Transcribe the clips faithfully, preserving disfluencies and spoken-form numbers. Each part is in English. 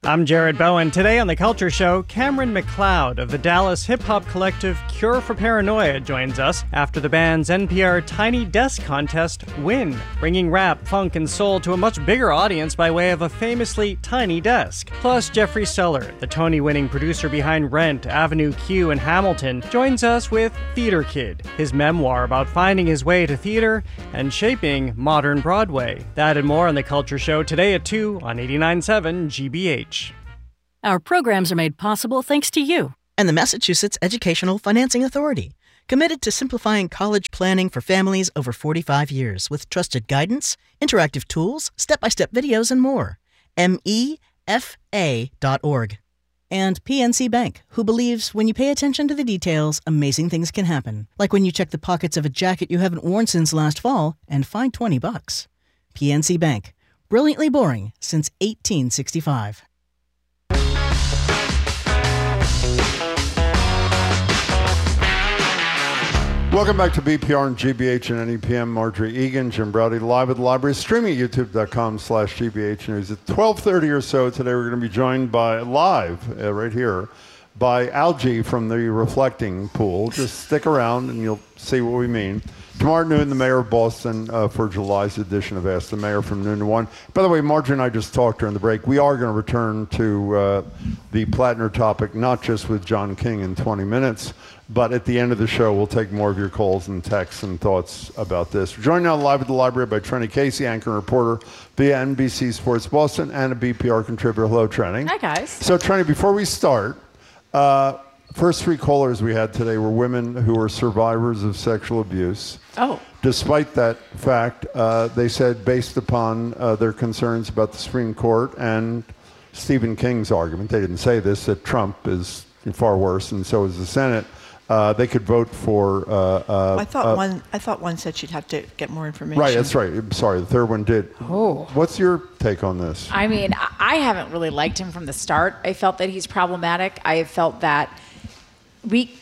I'm Jared Bowen. Today on The Culture Show, Cameron McLeod of the Dallas hip-hop collective Cure for Paranoia joins us after the band's N P R Tiny Desk contest win, bringing rap, funk, and soul to a much bigger audience by way of a famously tiny desk. Plus, Jeffrey Seller, the Tony-winning producer behind Rent, Avenue Q, and Hamilton, joins us with Theater Kid, his memoir about finding his way to theater and shaping modern Broadway. That and more on The Culture Show today at two on eighty-nine point seven G B H. Our programs are made possible thanks to you and the Massachusetts Educational Financing Authority, committed to simplifying college planning for families over forty-five years with trusted guidance, interactive tools, step-by-step videos, and more. M E F A dot org. And P N C Bank, who believes when you pay attention to the details, amazing things can happen. Like when you check the pockets of a jacket you haven't worn since last fall and find twenty bucks. P N C Bank. Brilliantly boring since eighteen sixty-five. Welcome back to B P R and G B H and N E P M. Marjorie Egan, Jim Browdy, live at the library, streaming at youtube.com slash GBH News. At twelve thirty or so today, we're going to be joined by, live, uh, right here, by Algie from the Reflecting Pool. Just stick around and you'll see what we mean. Tomorrow noon, the mayor of Boston uh, for July's edition of Ask the Mayor from noon to one. By the way, Marjorie and I just talked during the break. We are going to return to uh, the Plattner topic, not just with John King in twenty minutes, but at the end of the show, we'll take more of your calls and texts and thoughts about this. We're joined now live at the library by Trenny Casey, anchor and reporter via N B C Sports Boston, and a B P R contributor. Hello, Trenny. Hi, guys. So, Trenny, before we start, uh, first three callers we had today were women who were survivors of sexual abuse. Oh. Despite that fact, uh, they said, based upon uh, their concerns about the Supreme Court and Stephen King's argument, they didn't say this, that Trump is far worse, and so is the Senate. Uh, they could vote for. Uh, uh, I thought uh, one. I thought one said she'd have to get more information. Right, that's right. I'm sorry, the third one did. Oh. What's your take on this? I mean, I haven't really liked him from the start. I felt that he's problematic. I have felt that we,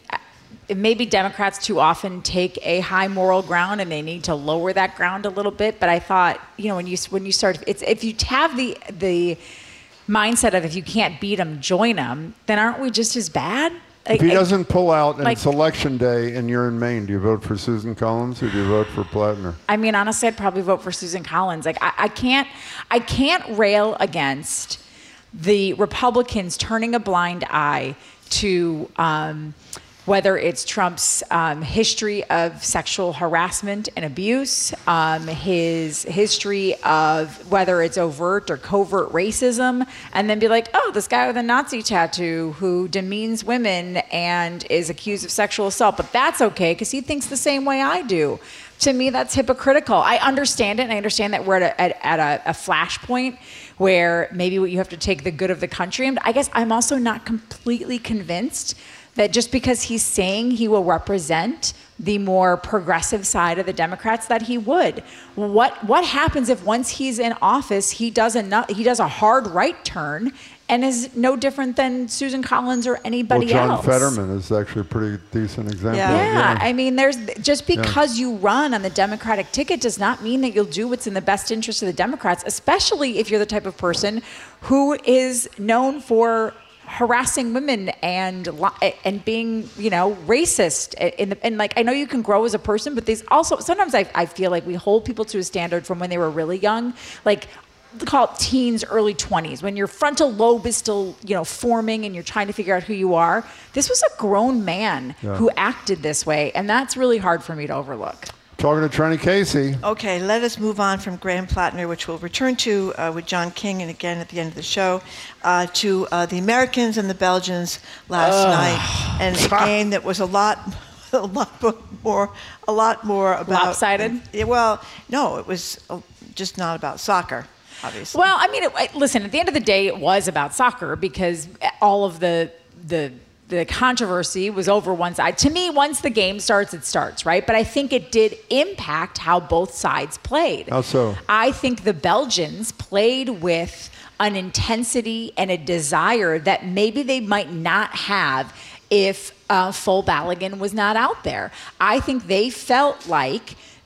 maybe Democrats too often take a high moral ground and they need to lower that ground a little bit. But I thought, you know, when you when you start, it's if you have the the mindset of if you can't beat them, join them, then aren't we just as bad? If he doesn't pull out and like, it's election day and you're in Maine, do you vote for Susan Collins or do you vote for Plattner? I mean, honestly, I'd probably vote for Susan Collins. Like, I, I can't, I can't rail against the Republicans turning a blind eye to um, whether it's Trump's um, history of sexual harassment and abuse, um, his history of whether it's overt or covert racism, and then be like, oh, this guy with a Nazi tattoo who demeans women and is accused of sexual assault, but that's okay because he thinks the same way I do. To me, that's hypocritical. I understand it, and I understand that we're at a, at, at a, a flashpoint where maybe you have to take the good of the country. And I guess I'm also not completely convinced that just because he's saying he will represent the more progressive side of the Democrats, that he would. What what happens if once he's in office, he does a he does a hard right turn and is no different than Susan Collins or anybody well, John else? John Fetterman is actually a pretty decent example. Yeah, of, yeah. I mean, there's just because yeah. you run on the Democratic ticket does not mean that you'll do what's in the best interest of the Democrats, especially if you're the type of person who is known for harassing women and and being, you know, racist. And, and like, I know you can grow as a person, but there's also, sometimes I, I feel like we hold people to a standard from when they were really young, like call it teens, early twenties, when your frontal lobe is still, you know, forming and you're trying to figure out who you are. This was a grown man yeah. who acted this way, and that's really hard for me to overlook. Talking to Trenny Casey. Okay, let us move on from Graham Plattner, which we'll return to uh, with John King, and again at the end of the show, uh, to uh, the Americans and the Belgians last uh, night, and a game that was a lot, a lot more, a lot more about lopsided. Uh, well, no, it was just not about soccer, obviously. Well, I mean, it, listen. At the end of the day, it was about soccer because all of the the. The controversy was over one side. To me, once the game starts, it starts, right? But I think it did impact how both sides played. How so? I think the Belgians played with an intensity and a desire that maybe they might not have if uh, Full Balogun was not out there. I think they felt like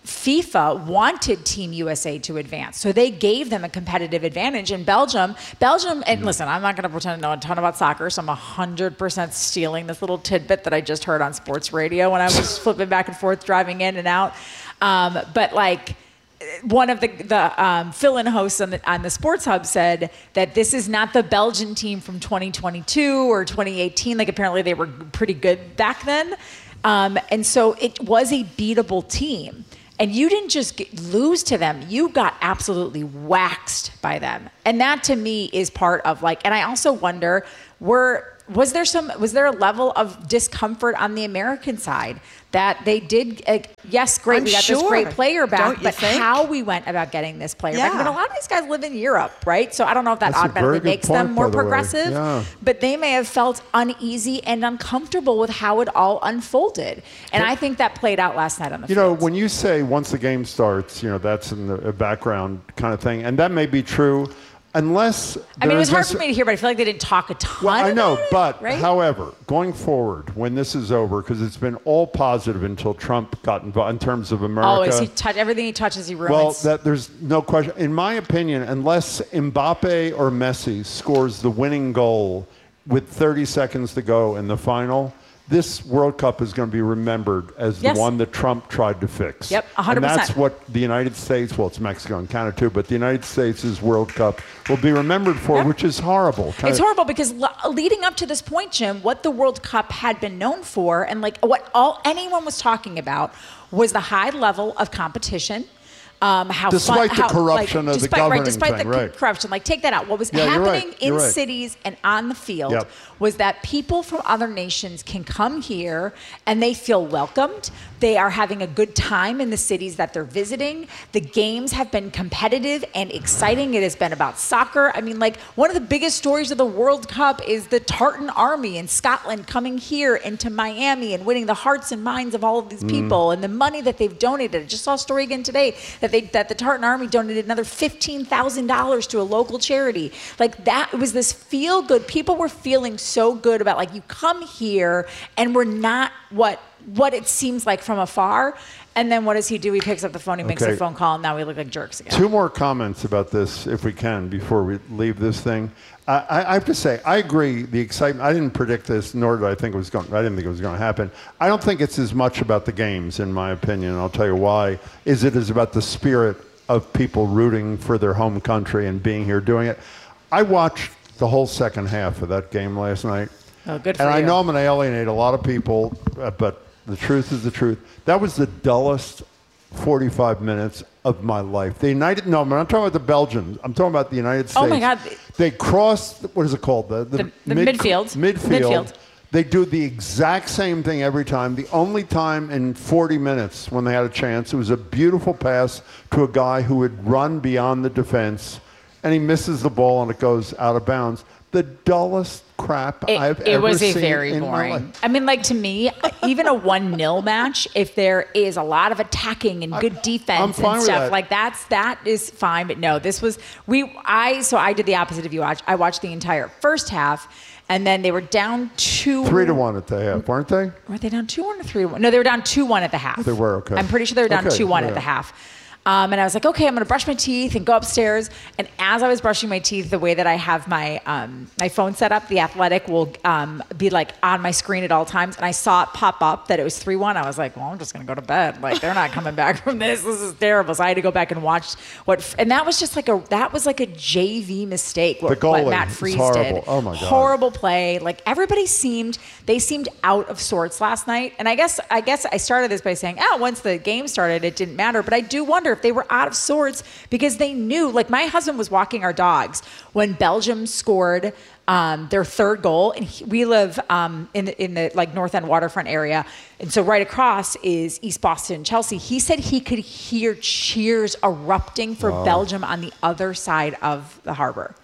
FIFA wanted Team U S A to advance. So they gave them a competitive advantage. And Belgium, Belgium, and listen, I'm not going to pretend to know a ton about soccer, so I'm one hundred percent stealing this little tidbit that I just heard on sports radio when I was flipping back and forth, driving in and out. Um, but like, one of the, the um, fill-in hosts on the, on the Sports Hub said that this is not the Belgian team from twenty twenty-two or twenty eighteen. Like, apparently they were pretty good back then. Um, and so it was a beatable team. And you didn't just get, lose to them, you got absolutely waxed by them. And that to me is part of like, and I also wonder, were, was there some, was there a level of discomfort on the American side that they did, uh, yes, great, I'm we got sure. this great player back, Don't you but think? how we went about getting this player Yeah. back. I mean, a lot of these guys live in Europe, right? So I don't know if that That's a automatically very good makes point, them more by the way. progressive, Yeah. but they may have felt uneasy and uncomfortable with how it all unfolded. And I think that played out last night on the You field. know, when you say once the game starts, you know, that's in the background kind of thing, and that may be true, unless I mean, it was hard there's for me to hear, but I feel like they didn't talk a ton. Well, I know, about it, but right? however, going forward, when this is over, because it's been all positive until Trump got involved in terms of America. Always, he touch everything he touches, he ruins. Well, that there's no question. In my opinion, unless Mbappe or Messi scores the winning goal with thirty seconds to go in the final, this World Cup is going to be remembered as Yes. the one that Trump tried to fix. Yep, one hundred percent. And that's what the United States, well, it's Mexico and Canada too, but the United States' World Cup will be remembered for, Yep. which is horrible. It's horrible because le- leading up to this point, Jim, what the World Cup had been known for, and like what all anyone was talking about, was the high level of competition. Um, how Despite fun, the how, corruption like, of the despite, right, governing despite thing, the right. corruption, like take that out. What was Yeah, you're happening right, in you're right. cities and on the field Yep. was that people from other nations can come here and they feel welcomed. They are having a good time in the cities that they're visiting. The games have been competitive and exciting. It has been about soccer. I mean, like one of the biggest stories of the World Cup is the Tartan Army in Scotland coming here into Miami and winning the hearts and minds of all of these Mm. people and the money that they've donated. I just saw a story again today that they that the Tartan Army donated another fifteen thousand dollars to a local charity. Like that, it was this feel good. People were feeling so good about like you come here and we're not what what it seems like from afar. And then what does he do? He picks up the phone, he makes Okay. a phone call, and now we look like jerks again. Two more comments about this, if we can, before we leave this thing. I, I, I have to say, I agree. The excitement. I didn't predict this, nor did I think it was going. I didn't think it was going to happen. I don't think it's as much about the games, in my opinion. And I'll tell you why. Is it is about the spirit of people rooting for their home country and being here doing it. I watched the whole second half of that game last night. Oh, good for and you. I know I'm going to alienate a lot of people, uh, but the truth is the truth. That was the dullest forty-five minutes of my life. The United, no, I'm not talking about the Belgians. I'm talking about the United States. Oh, my God. They crossed, what is it called? The, The- the midfield. Midfield. Midfield. They do the exact same thing every time. The only time in forty minutes when they had a chance, it was a beautiful pass to a guy who would run beyond the defense, and he misses the ball and it goes out of bounds. The dullest crap It, I've it ever was a seen very in my boring. life. I mean, like to me, even a one nil match, if there is a lot of attacking and good I'm defense fine and with stuff, that. like that's that is fine. But no, this was we. I so I did the opposite of you. I, I watched the entire first half, and then they were down two. Three to one at the half, weren't they? Were they down two one or three one? No, they were down two one at the half. They were, okay. I'm pretty sure they were down Okay, two one yeah. at the half. Um, and I was like, okay, I'm gonna brush my teeth and go upstairs. And as I was brushing my teeth, the way that I have my um, my phone set up, the Athletic will um, be like on my screen at all times. And I saw it pop up that it was three one. I was like, well, I'm just gonna go to bed. Like they're not coming back from this. This is terrible. So I had to go back and watch what. And that was just like a that was like a J V mistake. What, The goalie what Matt is Freese horrible. did. Oh my God. Horrible play. Like everybody seemed they seemed out of sorts last night. And I guess I guess I started this by saying, oh, once the game started, it didn't matter. But I do wonder if they were out of sorts because they knew. Like my husband was walking our dogs when Belgium scored um, their third goal, and he, we live um, in the, in the like North End waterfront area, and so right across is East Boston, Chelsea. He said he could hear cheers erupting for Belgium on the other side of the harbor.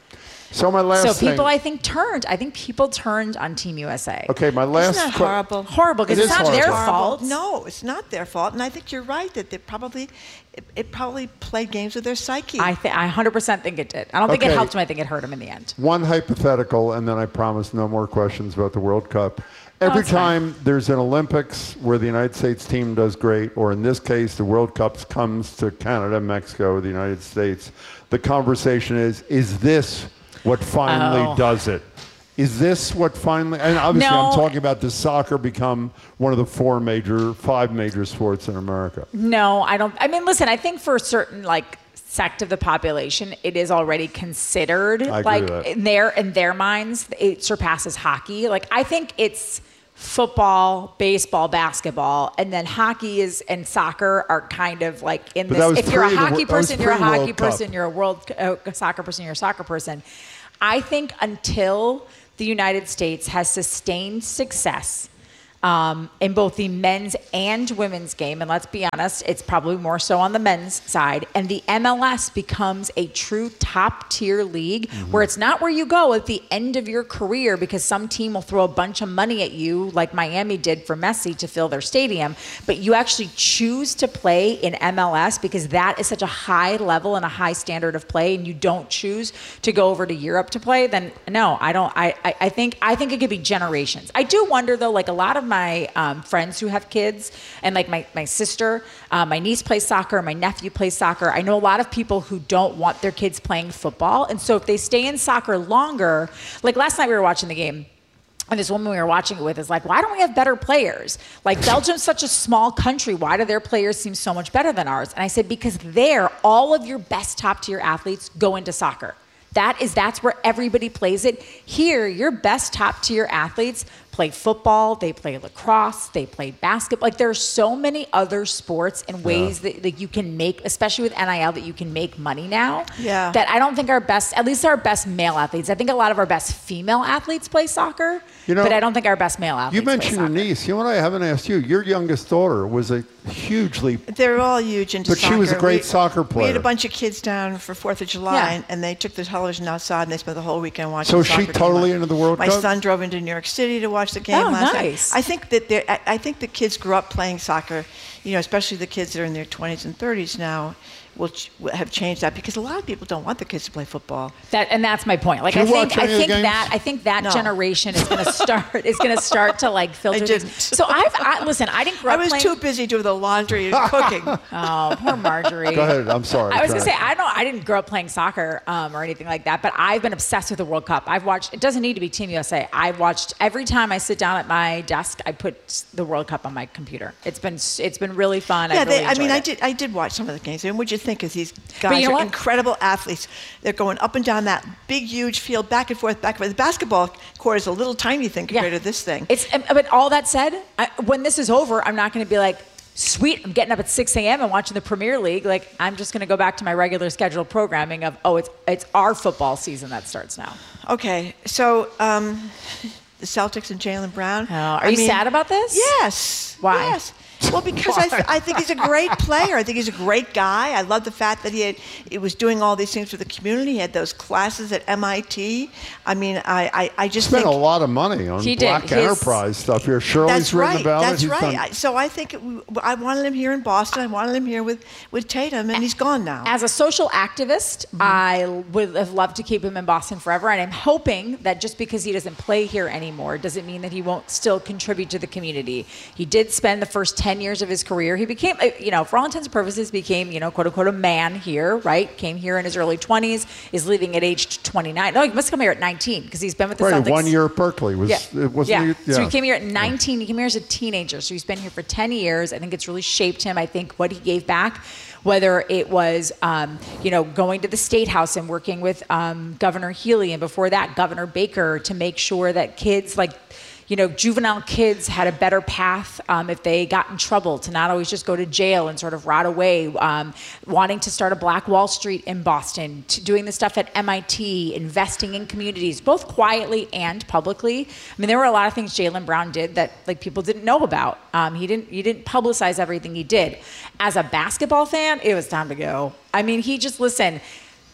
So my last So thing. people, I think, turned. I think people turned on Team U S A. Okay, my last. Isn't that que- horrible? Horrible, because It it's is not their horrible. fault. No, it's not their fault, and I think you're right that they probably it, it probably played games with their psyche. I think I one hundred percent think it did. I don't think Okay. it helped him. I think it hurt him in the end. One hypothetical, and then I promise no more questions about the World Cup. Every that's fine. time there's an Olympics where the United States team does great, or in this case, the World Cup comes to Canada, Mexico, the United States, the conversation is, is this what finally Oh. does it? Is this what finally, and obviously No. I'm talking about, does soccer become one of the four major, five major sports in America? No, I don't. I mean, listen, I think for a certain like sect of the population, it is already considered I agree like with that. in their in their minds, it surpasses hockey. Like I think it's football, baseball, basketball, and then hockey is and soccer are kind of like in But that was this. If you're a pre the hockey wor- that was person, you're a pre-World hockey Cup. person. You're a world uh, soccer person. You're a soccer person. I think until the United States has sustained success um, in both the men's and women's game, and let's be honest, it's probably more so on the men's side, and the M L S becomes a true top-tier league Mm-hmm. where it's not where you go at the end of your career because some team will throw a bunch of money at you like Miami did for Messi to fill their stadium, but you actually choose to play in M L S because that is such a high level and a high standard of play, and you don't choose to go over to Europe to play, then no, I don't. I, I, I think I think it could be generations. I do wonder though, like a lot of my um, friends who have kids, and like my my sister, uh, my niece plays soccer, my nephew plays soccer. I know a lot of people who don't want their kids playing football, and so if they stay in soccer longer, like last night we were watching the game. And this woman we were watching it with is like, why don't we have better players? Like, Belgium's such a small country. Why do their players seem so much better than ours? And I said, because there, all of your best top-tier athletes go into soccer. That is, that's where everybody plays it. Here, your best top-tier athletes play football, they play lacrosse, they play basketball. Like, there are so many other sports and ways yeah. that, that you can make, especially with N I L, that you can make money now. Yeah. That I don't think our best, at least our best male athletes, I think a lot of our best female athletes play soccer, You know, but I don't think our best male athletes You play mentioned your soccer. niece. You know what I haven't asked you? Your youngest daughter was a hugely, They're all huge into But soccer. she was a great We- soccer We had player. a bunch of kids down for Fourth of July, Yeah. and, and they took the television outside, and they spent the whole weekend watching So the is she soccer totally game. into the World My Cup? son drove into New York City to watch the game Oh, last nice. night. I think that they're- I, I think the kids grew up playing soccer, you know, especially the kids that are in their twenties and thirties now. Will ch- will have changed that because a lot of people don't want their kids to play football. That and that's my point. Like Do I you watch think I any of the think games? that I think that No. generation is going to start is going to start to like filter. I things. didn't. So I've I, listen. I didn't grow I up was playing. too busy doing the laundry and cooking. Oh, poor Marjorie. Go ahead. I'm sorry. I was gonna Sorry. say I don't. I didn't grow up playing soccer um, or anything like that, but I've been obsessed with the World Cup. I've watched. It doesn't need to be Team U S A. I've watched every time I sit down at my desk. I put the World Cup on my computer. It's been it's been really fun. Yeah, I've really they, I mean, enjoyed I it. did. I did watch some of the games. And what'd you think of these you guys? know Are what? incredible athletes. They're going up and down that big, huge field, back and forth, back and forth. The basketball court is a little tiny thing compared Yeah. to this thing. It's but all that said, I, when this is over, I'm not going to be like, sweet, I'm getting up at six a.m. and watching the Premier League. Like I'm just going to go back to my regular scheduled programming of oh, it's it's our football season that starts now. Okay, so um, the Celtics and Jaylen Brown. Oh, are I you mean, sad about this? Yes. Why? Yes. Well, because I, th- I think he's a great player. I think he's a great guy. I love the fact that he had, he was doing all these things for the community. He had those classes at M I T. I mean, I, I, I just Spent think a lot of money on He did. Black His- Enterprise stuff here. Shirley's that's written right. about That's it. He's right. done- I, so I think it, I wanted him here in Boston. I wanted him here with, with Tatum, and he's gone now. As a social activist, Mm-hmm. I would have loved to keep him in Boston forever, and I'm hoping that just because he doesn't play here anymore doesn't mean that he won't still contribute to the community. He did spend the first ten years of his career. He became, uh, you know, for all intents and purposes, became, you know, quote unquote, a man here, right? Came here in his early twenties, is leaving at age twenty-nine. No, he must come here at nineteen because he's been with the Right, Celtics. one year at Berkeley. Was, Yeah. it wasn't yeah. he? So he came here at nineteen. He came here as a teenager. So he's been here for ten years. I think it's really shaped him. I think what he gave back, whether it was, um, you know, going to the State House and working with um, Governor Healy, and before that, Governor Baker, to make sure that kids like, you know, juvenile kids had a better path um, if they got in trouble, to not always just go to jail and sort of rot away, um, wanting to start a Black Wall Street in Boston, to doing the stuff at M I T, investing in communities, both quietly and publicly. I mean, there were a lot of things Jaylen Brown did that like people didn't know about. Um, he didn't he didn't publicize everything he did. As a basketball fan, it was time to go. I mean, he just, listen, it,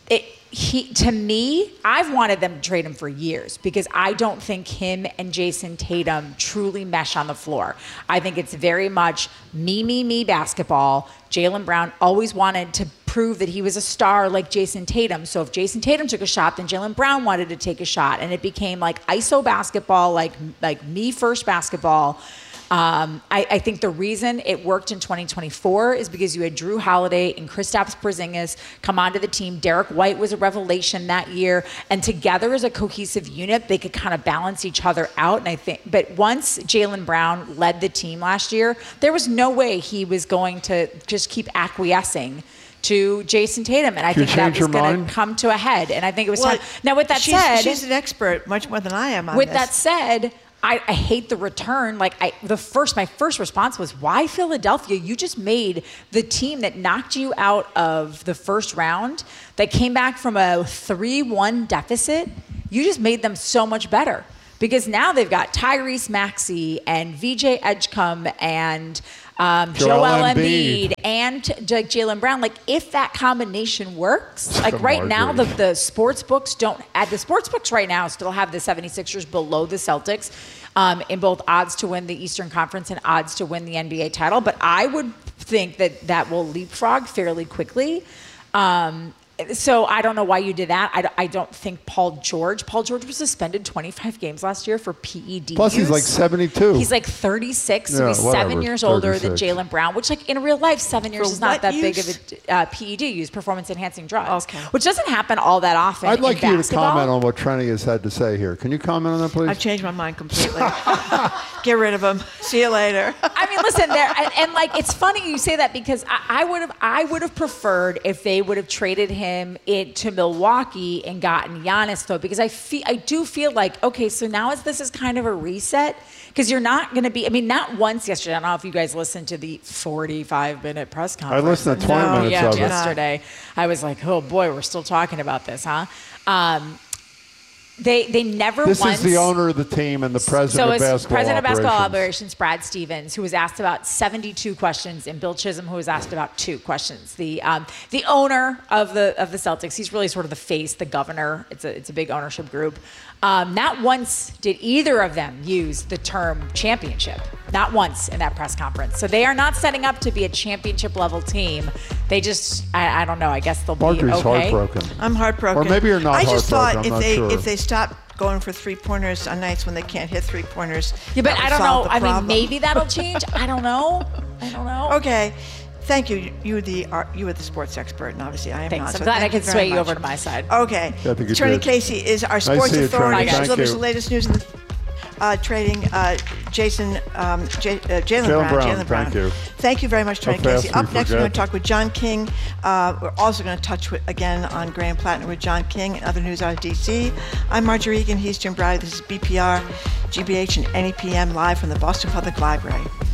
he, to me, I've wanted them to trade him for years because I don't think him and Jason Tatum truly mesh on the floor. I think it's very much me, me, me basketball. Jaylen Brown always wanted to prove that he was a star like Jason Tatum. So if Jason Tatum took a shot, then Jaylen Brown wanted to take a shot. And it became like I S O basketball, like, like me first basketball. Um, I, I think the reason it worked in twenty twenty-four is because you had Drew Holiday and Kristaps Porzingis come onto the team. Derek White was a revelation that year, and together as a cohesive unit, they could kind of balance each other out. And I think, but once Jaylen Brown led the team last year, there was no way he was going to just keep acquiescing to Jason Tatum, and I think that was going to come to a head. And I think it was well, time. Now, with that she's, said, she's an expert, much more than I am on with this. that said. I, I hate the return. Like I, the first, my first response was, "Why Philadelphia? You just made the team that knocked you out of the first round, that came back from a three one deficit. You just made them so much better because now they've got Tyrese Maxey and V J Edgecombe and um, Joel, Joel Embiid and Jaylen Brown. Like if that combination works, like right now the, the sports books don't add the sports books right now still have the seventy-sixers below the Celtics um, in both odds to win the Eastern Conference and odds to win the N B A title. But I would think that that will leapfrog fairly quickly. Um, So I don't know why you did that. I, I don't think Paul George. Paul George was suspended twenty-five games last year for P E D Plus, use. he's like seventy-two. He's like thirty-six, so Yeah, he's whatever, seven years older than thirty-six. Jaylen Brown, which like in real life, seven years For is not what that big use? of a uh, P E D use, performance-enhancing drugs, Okay. which doesn't happen all that often I'd like in you to basketball. comment on what Trenny has had to say here. Can you comment on that, please? I've changed my mind completely. Get rid of him. See you later. I mean, listen, there and, and like it's funny you say that because I would have I would have preferred if they would have traded him it to Milwaukee and gotten Giannis though, because I feel I do feel like okay, so now is this is kind of a reset because you're not going to be. I mean, not once yesterday. I don't know if you guys listened to the forty-five minute press conference. I listened to twenty No, minutes yeah, of it. yesterday. I was like, oh boy, we're still talking about this, huh? Um, They they never This once. is the owner of the team and the president so of it's basketball president of basketball operations. operations, Brad Stevens, who was asked about seventy-two questions, and Bill Chisholm, who was asked about two questions. The um, the owner of the of the Celtics, he's really sort of the face, the governor. It's a it's a big ownership group. Um, not once did either of them use the term championship. Not once in that press conference. So they are not setting up to be a championship level team. They just I, I don't know. I guess they'll Marjorie's be okay. heartbroken. I'm heartbroken. Or maybe you're not I just heartbroken, thought I'm if not they sure. if they stop going for three pointers on nights when they can't hit three pointers. Yeah, but that I would don't solve know. the I mean, problem. maybe that'll change. I don't know. I don't know. Okay. Thank you. You the are, you are the sports expert, and obviously I am Thanks. not. I'm so glad I thank could very sway you much. over to my side. Okay. I think you Attorney did. Casey is our sports see you, authority. Attorney. She Thank delivers you. the latest news in the uh, trading. Uh, Jason, um, J- uh, Jaylen Jaylen Brown. Brown, Jaylen thank Brown. you. Thank you very much, Attorney How fast Casey. we Up next, we're forget. going to talk with John King. Uh, we're also going to touch with, again on Graham Plattner with John King and other news out of D C. I'm Marjorie Egan. He's Jim Browdy. This is B P R, G B H, and N E P M live from the Boston Public Library.